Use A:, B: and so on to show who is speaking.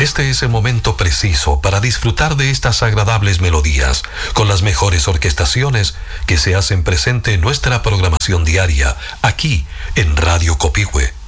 A: Este es el momento preciso para disfrutar de estas agradables melodías, con las mejores orquestaciones que se hacen presente en nuestra programación diaria, aquí en Radio Copihue.